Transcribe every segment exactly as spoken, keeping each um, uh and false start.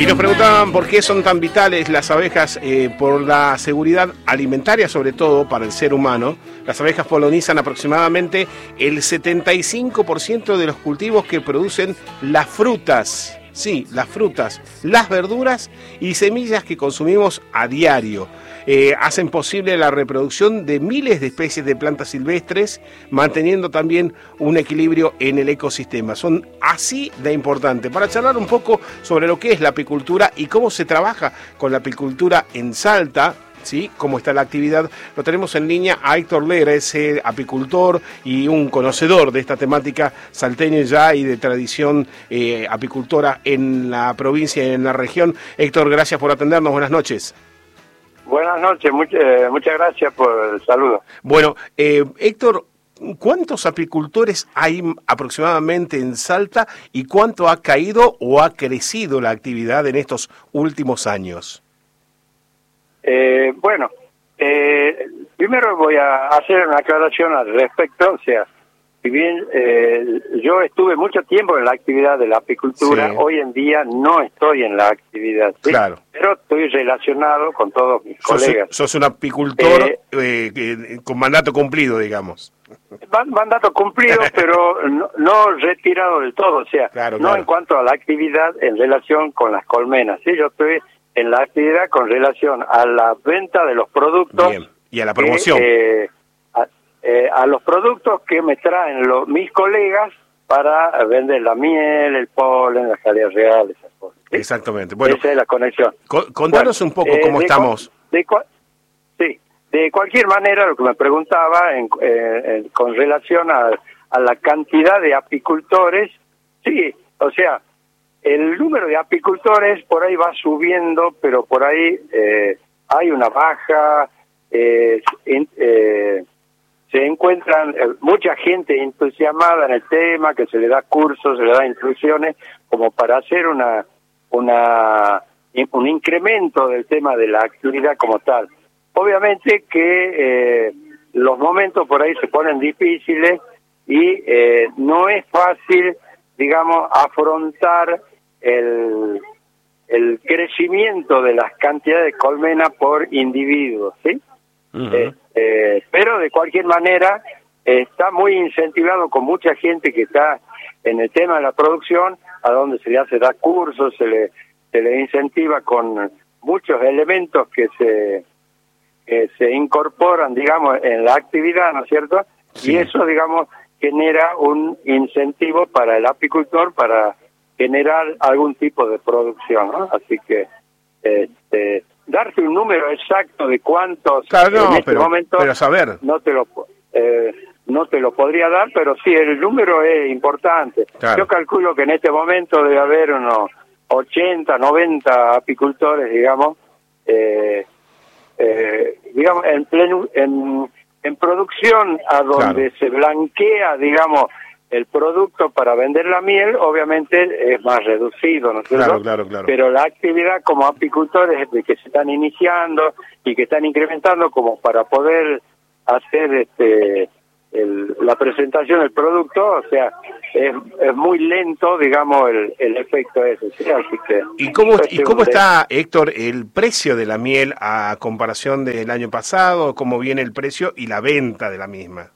nos preguntaban por qué son tan vitales las abejas, eh, por la seguridad alimentaria, sobre todo para el ser humano. Las abejas polinizan aproximadamente el setenta y cinco por ciento de los cultivos que producen las frutas. Sí, las frutas, las verduras y semillas que consumimos a diario. Eh, hacen posible la reproducción de miles de especies de plantas silvestres, manteniendo también un equilibrio en el ecosistema. Son así de importantes. Para charlar un poco sobre lo que es la apicultura y cómo se trabaja con la apicultura en Salta, ¿sí? Cómo está la actividad, lo tenemos en línea a Héctor Lera, es eh, apicultor y un conocedor de esta temática salteña ya y de tradición eh, apicultora en la provincia y en la región. Héctor, gracias por atendernos, buenas noches. Buenas noches, muchas, muchas gracias por el saludo. Bueno, eh, Héctor, ¿cuántos apicultores hay aproximadamente en Salta y cuánto ha caído o ha crecido la actividad en estos últimos años? Eh, bueno, eh, primero voy a hacer una aclaración al respecto, o sea, si bien eh, yo estuve mucho tiempo en la actividad de la apicultura, sí. Hoy en día no estoy en la actividad, ¿sí? Claro. Pero estoy relacionado con todos mis sos, colegas. Sos un apicultor eh, eh, eh, con mandato cumplido, digamos. Mandato cumplido, pero no, no retirado del todo, o sea, claro, no claro. En cuanto a la actividad en relación con las colmenas, ¿sí? Yo estoy en la actividad con relación a la venta de los productos. Bien. Y a la promoción. Que, eh, a, eh, a los productos que me traen los, mis colegas para vender la miel, el polen, la calidad real, esas cosas. ¿Sí? Exactamente. Bueno, esa es la conexión. Con, contanos bueno, un poco eh, cómo de estamos. De, sí, de cualquier manera, lo que me preguntaba en, eh, en, con relación a, a la cantidad de apicultores, sí, o sea, el número de apicultores por ahí va subiendo, pero por ahí eh, hay una baja, eh, in, eh, se encuentran eh, mucha gente entusiasmada en el tema, que se le da cursos, se le da instrucciones, como para hacer una, una un incremento del tema de la actividad como tal. Obviamente que eh, los momentos por ahí se ponen difíciles y eh, no es fácil, digamos, afrontar el, el crecimiento de las cantidades de colmena por individuos, ¿sí? Uh-huh. eh, eh, pero de cualquier manera eh, está muy incentivado con mucha gente que está en el tema de la producción, a donde se le hace dar cursos, se le, se le incentiva con muchos elementos que se, que se incorporan, digamos, en la actividad, ¿no es cierto? Sí. Y eso, digamos, genera un incentivo para el apicultor para generar algún tipo de producción, ¿no? Así que este, darte un número exacto de cuántos claro, no, en este pero, momento pero saber. no te lo eh, no te lo podría dar, pero sí el número es importante. Claro. Yo calculo que en este momento debe haber unos ochenta, noventa apicultores, digamos, eh, eh, digamos en pleno en en producción a donde claro. Se blanquea, digamos, el producto para vender la miel, obviamente es más reducido, ¿no es cierto? Claro, claro, claro. Pero la actividad como apicultores de que se están iniciando y que están incrementando como para poder hacer este el, la presentación del producto, o sea, es, es muy lento, digamos, el, el efecto ese, ¿sí? Así que... ¿Y cómo, ¿y cómo está, Héctor, el precio de la miel a comparación del año pasado? ¿Cómo viene el precio y la venta de la misma?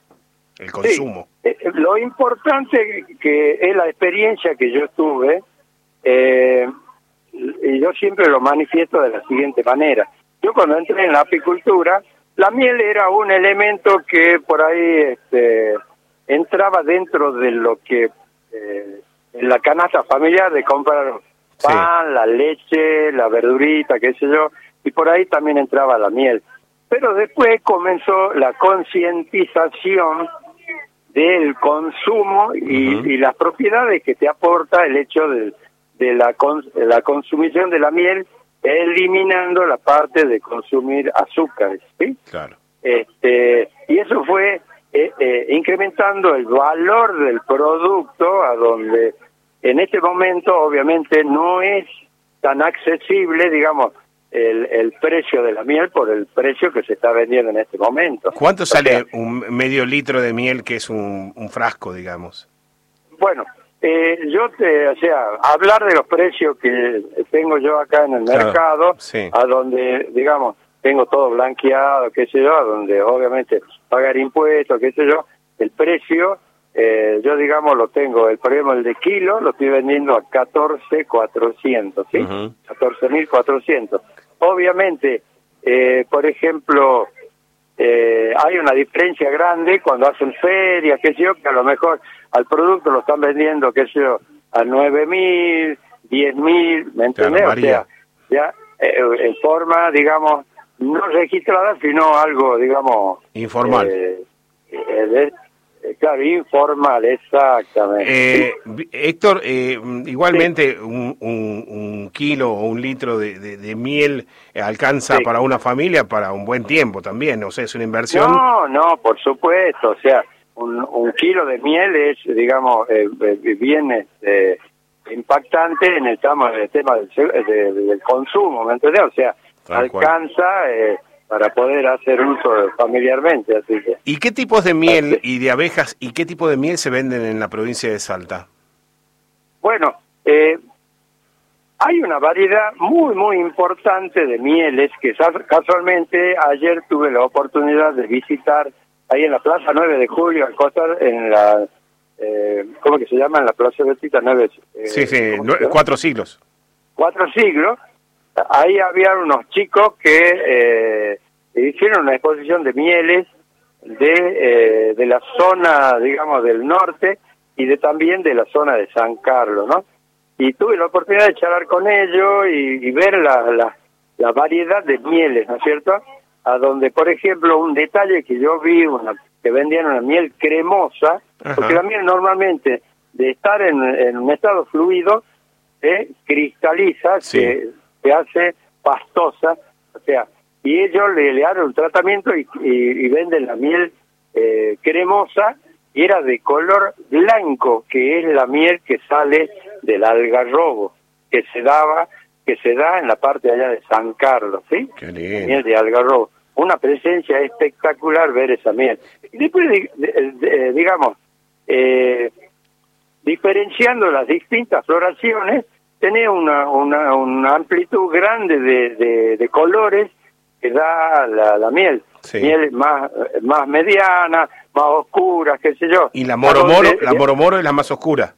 El consumo. Sí, eh, lo importante que es la experiencia que yo tuve, eh, y yo siempre lo manifiesto de la siguiente manera. Yo cuando entré en la apicultura, la miel era un elemento que por ahí este, entraba dentro de lo que eh, en la canasta familiar de comprar pan, sí. La leche, la verdurita, qué sé yo, y por ahí también entraba la miel. Pero después comenzó la concientización del consumo y, uh-huh. y las propiedades que te aporta el hecho de, de, la, cons, de la consumición de la miel, eliminando la parte de consumir azúcares, ¿sí? Claro. Este, y eso fue eh, eh, incrementando el valor del producto, a donde en este momento obviamente no es tan accesible, digamos, El, el precio de la miel por el precio que se está vendiendo en este momento. ¿Cuánto sale o sea, un medio litro de miel que es un, un frasco, digamos? Bueno, Eh, yo te, o sea, hablar de los precios que tengo yo acá en el claro, mercado, sí. a donde, digamos, tengo todo blanqueado, qué sé yo, a donde obviamente pagar impuestos, qué sé yo, el precio, eh, yo digamos lo tengo, el problema el de kilo, lo estoy vendiendo a catorce mil cuatrocientos, ¿sí? Uh-huh. catorce mil cuatrocientos. Obviamente, eh, por ejemplo, eh, hay una diferencia grande cuando hacen ferias, qué sé yo, que a lo mejor al producto lo están vendiendo, qué sé yo, a nueve mil, diez mil, ¿me entendés? Claro, o sea, ya eh, en forma, digamos, no registrada, sino algo, digamos... informal. Eh, eh, de, eh, claro, informal, exactamente. Eh, sí. Héctor, eh, igualmente sí. un, un, un kilo o un litro de, de, de miel alcanza sí. para una familia para un buen tiempo también, o sea, es una inversión... No, no, por supuesto, o sea, un, un kilo de miel es, digamos, eh, bien eh, impactante en el tema, el tema del, de, del consumo, ¿me entendés? O sea, Tal alcanza eh, para poder hacer uso familiarmente. Así que. ¿Y qué tipos de miel y de abejas y qué tipo de miel se venden en la provincia de Salta? Bueno, eh, hay una variedad muy, muy importante de mieles que casualmente ayer tuve la oportunidad de visitar ahí en la Plaza nueve de Julio, al costar en la, eh, ¿cómo que se llama? En la Plaza Betita nueve. Eh, sí, sí, cuatro siglos. Cuatro siglos. Ahí había unos chicos que eh, hicieron una exposición de mieles de, eh, de la zona, digamos, del norte y de también de la zona de San Carlos, ¿no? Y tuve la oportunidad de charlar con ellos y, y ver la, la, la variedad de mieles, ¿no es cierto? A donde, por ejemplo, un detalle que yo vi, una, que vendían una miel cremosa, Ajá. porque la miel normalmente, de estar en, en un estado fluido, se cristaliza, sí. se, se hace pastosa, o sea, y ellos le, le dan un tratamiento y, y, y venden la miel eh, cremosa, y era de color blanco, que es la miel que sale del algarrobo, que se daba, que se da en la parte allá de San Carlos, ¿sí? Qué lindo. Miel de algarrobo. Una presencia espectacular ver esa miel. Y después, de, de, de, digamos, eh, diferenciando las distintas floraciones, tenés una, una, una amplitud grande de, de, de colores que da la, la miel. Sí. Miel más, más mediana, más oscura, qué sé yo. ¿Y la moro moro, la moro moro es la más oscura?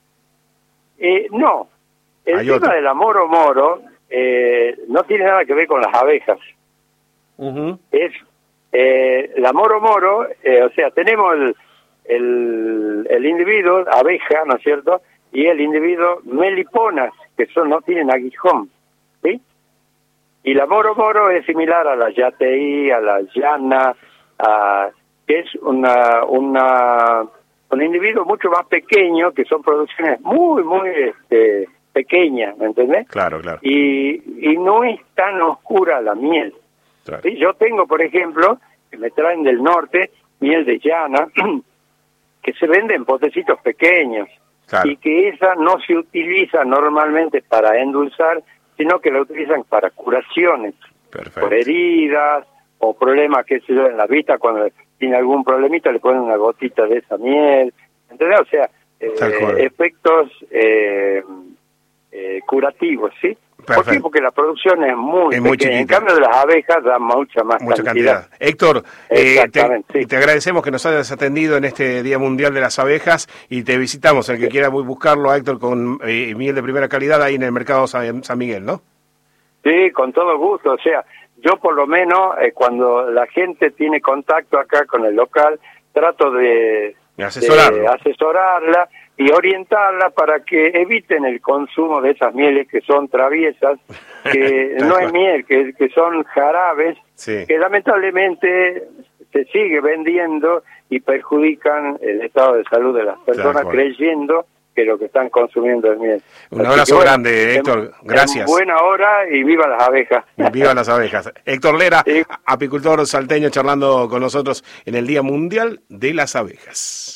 Eh, no. El Hay tema otra. de la moro moro eh, no tiene nada que ver con las abejas. Uh-huh. Es eh, la moro moro, eh, o sea, tenemos el, el, el individuo, abeja, ¿no es cierto? Y el individuo meliponas, que son no tienen aguijón, ¿sí? Y la moro moro es similar a la yateí, a la llana, a, que es una, una un individuo mucho más pequeño, que son producciones muy, muy este, pequeñas, ¿me entendés? Claro, claro. Y, y no es tan oscura la miel. Claro. ¿Sí? Yo tengo, por ejemplo, que me traen del norte, miel de llana, que se vende en potecitos pequeños. Claro. Y que esa no se utiliza normalmente para endulzar, sino que la utilizan para curaciones. Perfecto. Por heridas o problemas, qué sé yo, en la vista, cuando tiene algún problemita le ponen una gotita de esa miel, ¿entendés? O sea, eh, efectos eh, eh, curativos, ¿sí? ¿Por qué? Porque la producción es muy, es muy pequeña. En cambio de las abejas da mucha más mucha cantidad. cantidad. Héctor, eh, te, sí. te agradecemos que nos hayas atendido en este Día Mundial de las Abejas y te visitamos, el que sí. quiera buscarlo a Héctor con eh, miel de primera calidad ahí en el mercado San, San Miguel, ¿no? Sí, con todo gusto. O sea, yo por lo menos eh, cuando la gente tiene contacto acá con el local, trato de, de asesorarla y orientarla para que eviten el consumo de esas mieles que son traviesas, que no es miel, que, que son jarabes, sí. que lamentablemente se sigue vendiendo y perjudican el estado de salud de las personas creyendo que lo que están consumiendo es miel. Un Así abrazo que, bueno, grande, Héctor. En, gracias. En buena hora y viva las abejas. Viva las abejas. Héctor Lera, sí. apicultor salteño, charlando con nosotros en el Día Mundial de las Abejas.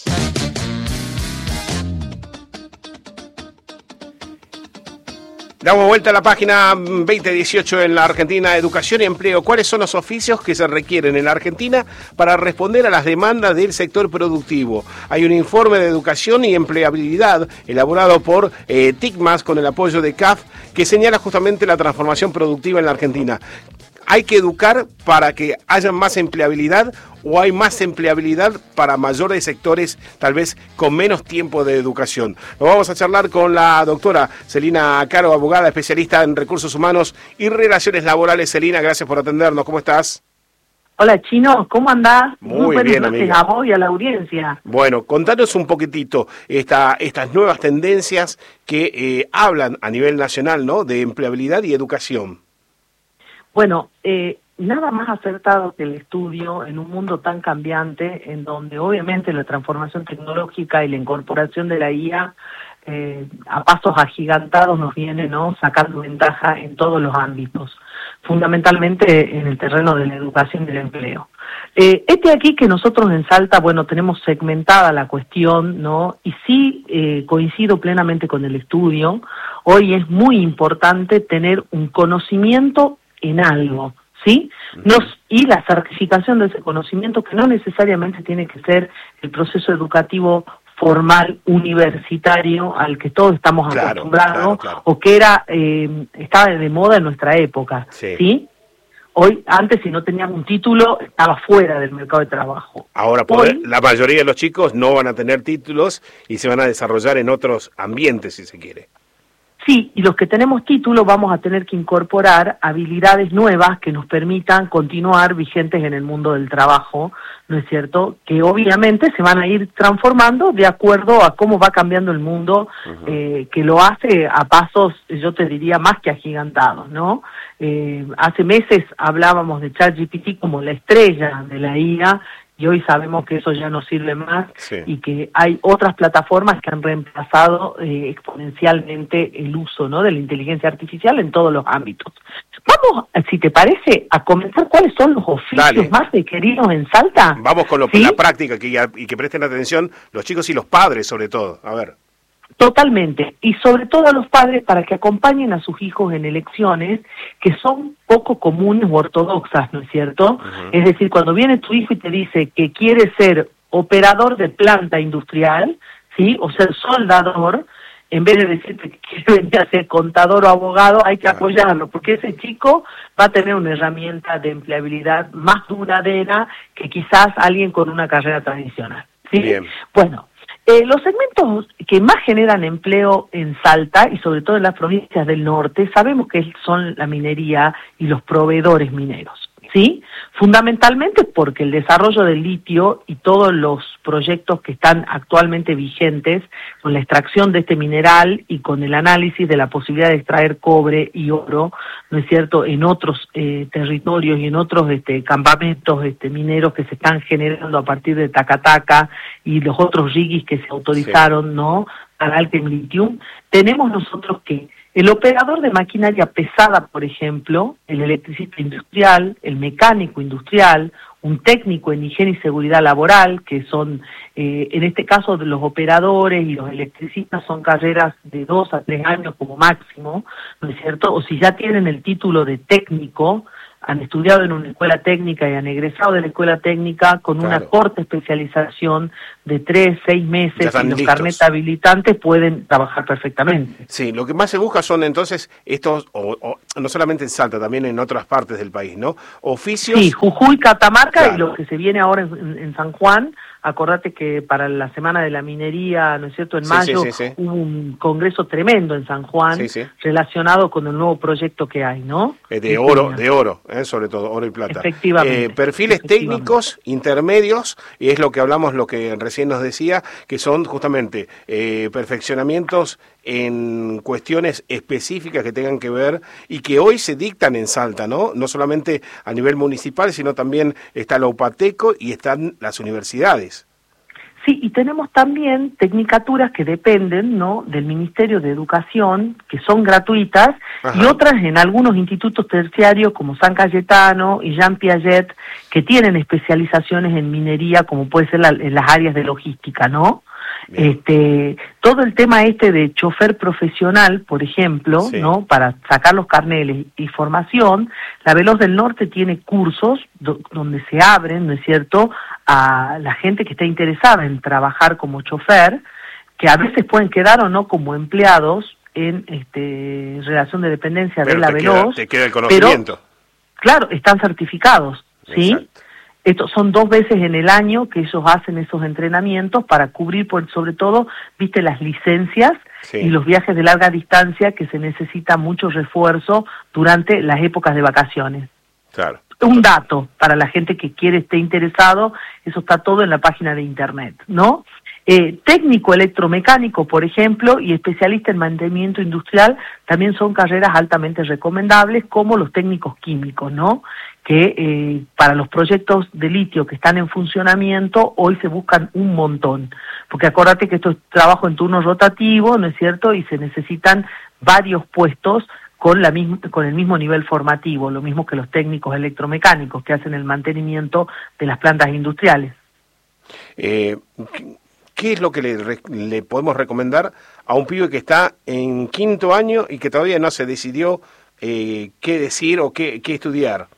Damos vuelta a la página veinte dieciocho en la Argentina, Educación y Empleo. ¿Cuáles son los oficios que se requieren en la Argentina para responder a las demandas del sector productivo? Hay un informe de educación y empleabilidad elaborado por eh, TICMAS con el apoyo de C A F que señala justamente la transformación productiva en la Argentina. ¿Hay que educar para que haya más empleabilidad o hay más empleabilidad para mayores sectores, tal vez con menos tiempo de educación? Lo vamos a charlar con la doctora Celina Caro, abogada especialista en recursos humanos y relaciones laborales. Celina, gracias por atendernos. ¿Cómo estás? Hola, Chino, ¿cómo andás? Muy, Muy bien, amiga. A vos y a la audiencia. Bueno, contanos un poquitito esta, estas nuevas tendencias que eh, hablan a nivel nacional, ¿no?, de empleabilidad y educación. Bueno, eh, nada más acertado que el estudio en un mundo tan cambiante, en donde obviamente la transformación tecnológica y la incorporación de la I A eh, a pasos agigantados nos viene, ¿no?, sacando ventaja en todos los ámbitos, fundamentalmente en el terreno de la educación y del empleo. Eh, este aquí que nosotros en Salta, bueno, tenemos segmentada la cuestión, ¿no? Y sí eh, coincido plenamente con el estudio. Hoy es muy importante tener un conocimiento en algo, ¿sí? Nos, y la certificación de ese conocimiento, que no necesariamente tiene que ser el proceso educativo formal universitario al que todos estamos claro, acostumbrados, claro, claro. o que era eh, estaba de moda en nuestra época, sí. ¿sí? Hoy, antes, si no tenías un título, estaba fuera del mercado de trabajo. Ahora, poder, Hoy, la mayoría de los chicos no van a tener títulos y se van a desarrollar en otros ambientes, si se quiere. Sí, y los que tenemos título vamos a tener que incorporar habilidades nuevas que nos permitan continuar vigentes en el mundo del trabajo, ¿no es cierto? Que obviamente se van a ir transformando de acuerdo a cómo va cambiando el mundo, uh-huh. eh, que lo hace a pasos, yo te diría, más que agigantados, ¿no? Eh, hace meses hablábamos de ChatGPT como la estrella de la I A, y hoy sabemos que eso ya no sirve más sí. y que hay otras plataformas que han reemplazado eh, exponencialmente el uso, ¿no?, de la inteligencia artificial en todos los ámbitos. Vamos, si te parece, a comentar cuáles son los oficios Dale. más requeridos en Salta. Vamos con lo, ¿sí? la práctica que, y que presten atención los chicos y los padres sobre todo. A ver. Totalmente, y sobre todo a los padres para que acompañen a sus hijos en elecciones que son poco comunes o ortodoxas, ¿no es cierto? Uh-huh. Es decir, cuando viene tu hijo y te dice que quiere ser operador de planta industrial, ¿sí?, o ser soldador, en vez de decirte que quiere venir a ser contador o abogado, hay que apoyarlo, porque ese chico va a tener una herramienta de empleabilidad más duradera que quizás alguien con una carrera tradicional, ¿sí? Bien. Bueno, Eh, los segmentos que más generan empleo en Salta, y sobre todo en las provincias del norte, sabemos que son la minería y los proveedores mineros, ¿sí? Fundamentalmente porque el desarrollo del litio y todos los proyectos que están actualmente vigentes con la extracción de este mineral y con el análisis de la posibilidad de extraer cobre y oro, ¿no es cierto?, en otros eh, territorios y en otros este, campamentos este, mineros que se están generando a partir de Tacataca y los otros rigis que se autorizaron, sí. ¿no?, para Alkem Lithium, tenemos nosotros que el operador de maquinaria pesada, por ejemplo, el electricista industrial, el mecánico industrial, un técnico en higiene y seguridad laboral, que son, eh, en este caso, los operadores y los electricistas son carreras de dos a tres años como máximo, ¿no es cierto? O si ya tienen el título de técnico, han estudiado en una escuela técnica y han egresado de la escuela técnica con claro. una corta especialización de tres, seis meses, y los carnet habilitantes pueden trabajar perfectamente. Sí, lo que más se busca son entonces estos, o, o, no solamente en Salta, también en otras partes del país, ¿no? Oficios... Sí, Jujuy, Catamarca, claro. y lo que se viene ahora en, en San Juan. Acordate que para la Semana de la Minería, ¿no es cierto?, en sí, mayo sí, sí, sí. hubo un congreso tremendo en San Juan sí, sí. relacionado con el nuevo proyecto que hay, ¿no? Eh, de oro, de oro, eh, sobre todo, oro y plata. Efectivamente. Eh, perfiles efectivamente. técnicos, intermedios, y es lo que hablamos, lo que recién nos decía, que son justamente eh, perfeccionamientos en cuestiones específicas que tengan que ver y que hoy se dictan en Salta, ¿no? No solamente a nivel municipal, sino también está la UPATECO y están las universidades. Sí, y tenemos también tecnicaturas que dependen, ¿no?, del Ministerio de Educación, que son gratuitas, Ajá. y otras en algunos institutos terciarios como San Cayetano y Jean Piaget, que tienen especializaciones en minería, como puede ser la, en las áreas de logística, ¿no? Bien. Este, todo el tema este de chofer profesional, por ejemplo, sí. ¿no? Para sacar los carneles y formación, la Veloz del Norte tiene cursos do, donde se abren, ¿no es cierto?, a la gente que está interesada en trabajar como chofer, que a veces pueden quedar o no como empleados en este relación de dependencia pero de la te Veloz. Queda, te queda el conocimiento. Pero, claro, están certificados, ¿sí? Exacto. Estos son dos veces en el año que ellos hacen esos entrenamientos para cubrir, por, sobre todo, viste, las licencias sí. y los viajes de larga distancia que se necesita mucho refuerzo durante las épocas de vacaciones. Claro. Un dato para la gente que quiere, esté interesado, eso está todo en la página de internet, ¿no? Eh, técnico electromecánico, por ejemplo, y especialista en mantenimiento industrial, también son carreras altamente recomendables, como los técnicos químicos, ¿no? Que eh, para los proyectos de litio que están en funcionamiento, hoy se buscan un montón. Porque acuérdate que esto es trabajo en turno rotativo, ¿no es cierto? Y se necesitan varios puestos con, la misma, con el mismo nivel formativo, lo mismo que los técnicos electromecánicos que hacen el mantenimiento de las plantas industriales. Eh... ¿Qué es lo que le, le podemos recomendar a un pibe que está en quinto año y que todavía no se decidió eh, qué decir o qué, qué estudiar?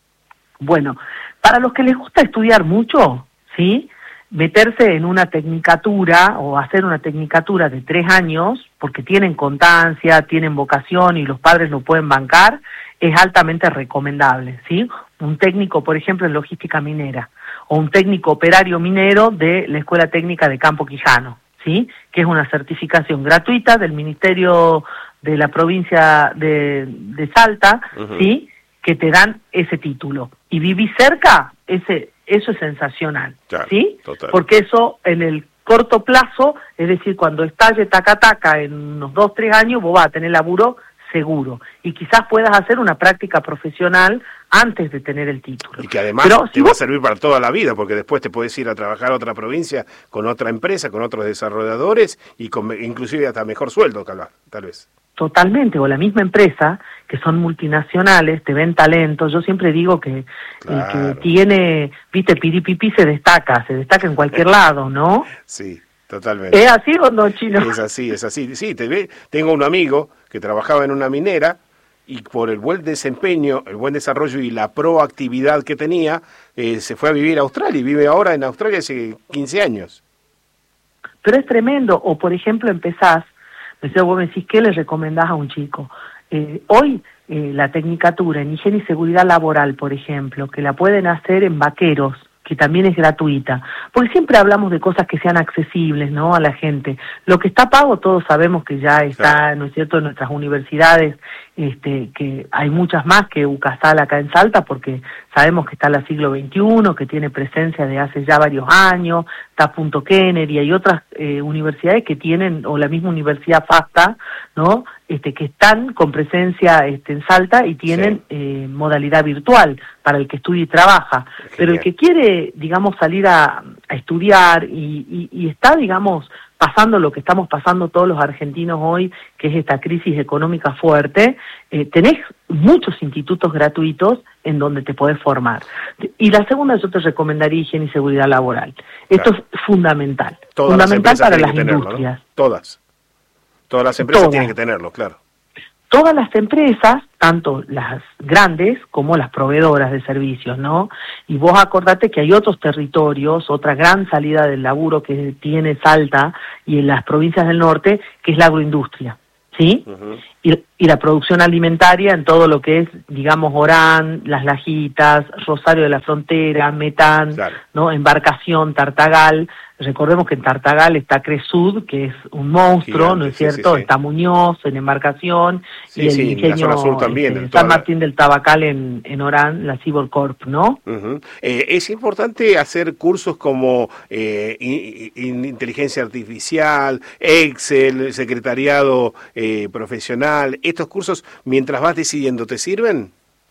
Bueno, para los que les gusta estudiar mucho, ¿sí?, meterse en una tecnicatura o hacer una tecnicatura de tres años, porque tienen constancia, tienen vocación y los padres lo pueden bancar, es altamente recomendable, ¿sí? Un técnico, por ejemplo, en logística minera, o un técnico operario minero de la Escuela Técnica de Campo Quijano, ¿sí?, que es una certificación gratuita del Ministerio de la provincia de, de Salta, uh-huh. ¿sí?, que te dan ese título. Y vivís cerca, ese, eso es sensacional, claro, ¿sí? Total. Porque eso en el corto plazo, es decir, cuando estalle taca-taca en unos dos, tres años, vos vas a tener laburo seguro. Y quizás puedas hacer una práctica profesional antes de tener el título. Y que además Pero, te si va vos... a servir para toda la vida, porque después te puedes ir a trabajar a otra provincia con otra empresa, con otros desarrolladores y con inclusive hasta mejor sueldo, tal vez. Totalmente, o la misma empresa, que son multinacionales, te ven talento. Yo siempre digo que claro. el que tiene, viste, piripipi se destaca, se destaca en cualquier lado, ¿no? Sí, totalmente. ¿Es así o no, Chino? Es así, es así. Sí, te ve, tengo un amigo que trabajaba en una minera y por el buen desempeño, el buen desarrollo y la proactividad que tenía, eh, se fue a vivir a Australia y vive ahora en Australia hace quince años. Pero es tremendo. O, por ejemplo, empezás, vos me decís, ¿qué le recomendás a un chico? Eh, hoy, eh, la tecnicatura en higiene y seguridad laboral, por ejemplo, que la pueden hacer en Vaqueros, que también es gratuita, porque siempre hablamos de cosas que sean accesibles, ¿no?, a la gente. Lo que está pago todos sabemos que ya está, claro. ¿no es cierto?, en nuestras universidades, este, que hay muchas más que UCASAL acá en Salta, porque sabemos que está la Siglo veintiuno, que tiene presencia de hace ya varios años, está Punto Kennedy, y hay otras eh, universidades que tienen, o la misma Universidad FASTA, ¿no?, este, que están con presencia este, en Salta y tienen sí. eh, modalidad virtual para el que estudia y trabaja. Genial. Pero el que quiere, digamos, salir a, a estudiar y, y, y está, digamos, pasando lo que estamos pasando todos los argentinos hoy, que es esta crisis económica fuerte, eh, tenés muchos institutos gratuitos en donde te podés formar. Y la segunda, yo te recomendaría higiene y seguridad laboral. Esto claro. es fundamental. Todas fundamental las para las tenerlo, industrias. ¿no? Todas. Todas las empresas Todas. tienen que tenerlo, claro. Todas las empresas, tanto las grandes como las proveedoras de servicios, ¿no? Y vos acordate que hay otros territorios, otra gran salida del laburo que tiene Salta y en las provincias del norte, que es la agroindustria, ¿sí? Uh-huh. Y, y la producción alimentaria en todo lo que es, digamos, Orán, Las Lajitas, Rosario de la Frontera, Metán, claro. ¿no? Embarcación, Tartagal. Recordemos que en Tartagal está Cresud, que es un monstruo, Gigante, ¿no es cierto? Sí, sí, sí. Está Muñoz en Embarcación, sí, y el sí, ingenio la sur también, este, San Martín del Tabacal en, en Orán, la Cibor Corp, ¿no? Uh-huh. Eh, es importante hacer cursos como eh, in, in, inteligencia artificial, Excel, secretariado eh, profesional. ¿Estos cursos, mientras vas decidiendo, te sirven?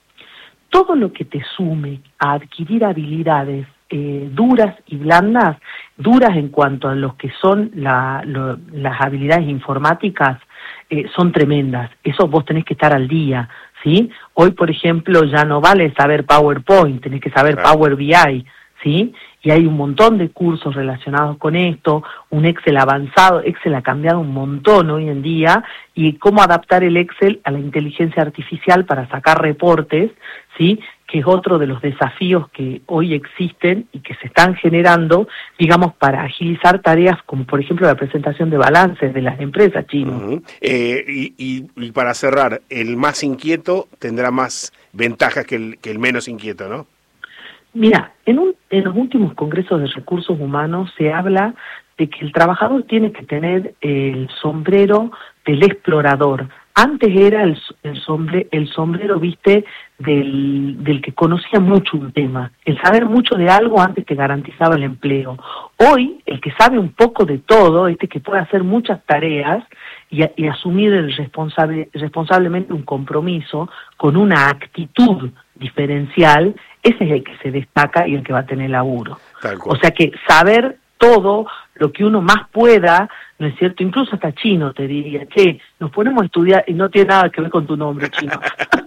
Todo lo que te sume a adquirir habilidades Eh, duras y blandas, duras en cuanto a los que son la, lo, las habilidades informáticas, eh, son tremendas. Eso vos tenés que estar al día, ¿sí? Hoy, por ejemplo, ya no vale saber PowerPoint, tenés que saber claro. Power B I, ¿sí? Y hay un montón de cursos relacionados con esto, un Excel avanzado, Excel ha cambiado un montón hoy en día, y cómo adaptar el Excel a la inteligencia artificial para sacar reportes, ¿sí? Que es otro de los desafíos que hoy existen y que se están generando, digamos, para agilizar tareas como, por ejemplo, la presentación de balances de las empresas chinas. Uh-huh. eh, y, y, y para cerrar, el más inquieto tendrá más ventajas que el, que el menos inquieto, ¿no? Mira, en, un, en los últimos congresos de recursos humanos se habla de que el trabajador tiene que tener el sombrero del explorador. Antes era el, el, sombre, el sombrero, viste, del, del que conocía mucho un tema. El saber mucho de algo antes te garantizaba el empleo. Hoy, el que sabe un poco de todo, este que puede hacer muchas tareas y, y asumir el responsable, responsablemente un compromiso con una actitud diferencial, ese es el que se destaca y el que va a tener laburo. O sea que saber todo lo que uno más pueda, ¿no es cierto? Incluso hasta chino te diría, che, nos ponemos a estudiar y no tiene nada que ver con tu nombre, chino.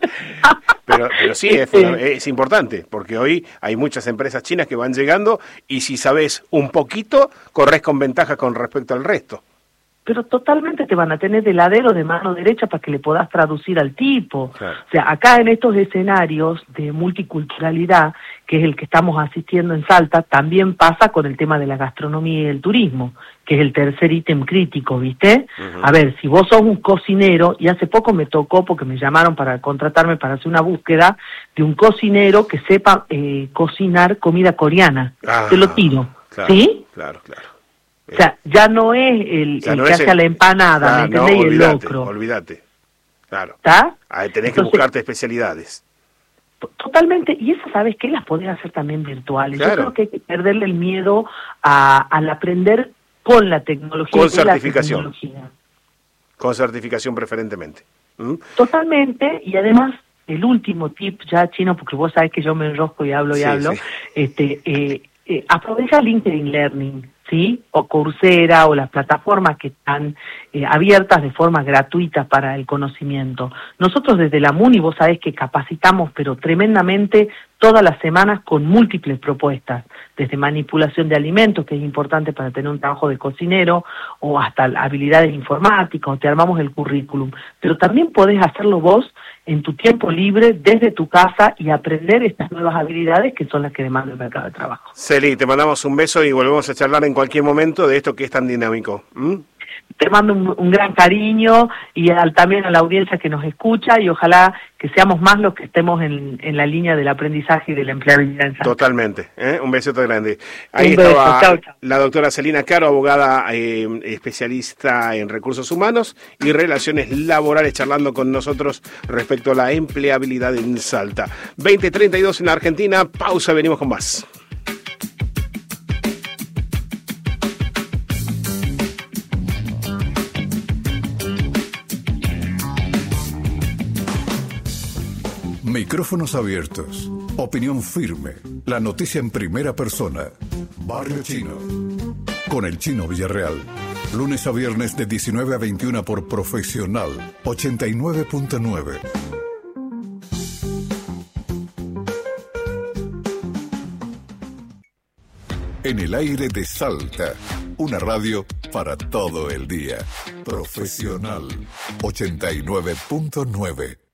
Pero, pero sí, es, es importante, porque hoy hay muchas empresas chinas que van llegando y si sabes un poquito, corres con ventaja con respecto al resto. Pero totalmente te van a tener de ladero de mano derecha para que le puedas traducir al tipo. Claro. O sea, acá en estos escenarios de multiculturalidad, que es el que estamos asistiendo en Salta, también pasa con el tema de la gastronomía y el turismo, que es el tercer ítem crítico, ¿viste? Uh-huh. A ver, si vos sos un cocinero, y hace poco me tocó, porque me llamaron para contratarme para hacer una búsqueda, de un cocinero que sepa eh, cocinar comida coreana. Ah, te lo tiro, claro, ¿sí? Claro, claro. O sea, ya no es el, o sea, el no que hace el... la empanada, ah, ¿me entendés? No, olvidate, y el locro. Olvídate, claro. ¿Está? Ahí tenés Entonces, que buscarte especialidades. Totalmente, y esas, ¿sabes qué? Las podés hacer también virtuales. Claro. Yo creo que hay que perderle el miedo a, al aprender con la tecnología. Con certificación. La tecnología. Con certificación preferentemente. ¿Mm? Totalmente, y además, el último tip ya, Chino, porque vos sabés que yo me enrosco y hablo y sí, hablo, sí. este eh, eh, aprovecha LinkedIn Learning, ¿sí? O Coursera o las plataformas que están eh, abiertas de forma gratuita para el conocimiento. Nosotros desde la MUNI, vos sabés que capacitamos, pero tremendamente, todas las semanas con múltiples propuestas, desde manipulación de alimentos, que es importante para tener un trabajo de cocinero, o hasta habilidades informáticas, o te armamos el currículum. Pero también podés hacerlo vos en tu tiempo libre, desde tu casa, y aprender estas nuevas habilidades que son las que demanda el mercado de trabajo. Celi, te mandamos un beso y volvemos a charlar en cualquier momento de esto que es tan dinámico. ¿Mm? Te mando un, un gran cariño y al, también a la audiencia que nos escucha, y ojalá que seamos más los que estemos en, en la línea del aprendizaje y de la empleabilidad. Totalmente, ¿eh? Un besote grande. Ahí un estaba beso. Chau, chau. La doctora Celina Caro, abogada eh, especialista en recursos humanos y relaciones laborales, charlando con nosotros respecto a la empleabilidad en Salta. veinte treinta y dos en Argentina, pausa, venimos con más. Micrófonos abiertos, opinión firme, la noticia en primera persona. Barrio Chino, con el Chino Villarreal. Lunes a viernes de diecinueve a veintiuna por Profesional ochenta y nueve punto nueve. En el aire de Salta, una radio para todo el día. Profesional ochenta y nueve punto nueve.